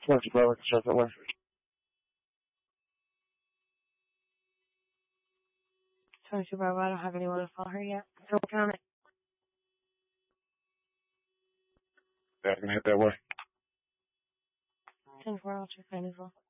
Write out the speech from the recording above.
What's your brother? Shut that way. So, Barbara, I don't have anyone to call her yet. So, working on it. Yeah, I can hit that way. 10-4, I'll check mine as well.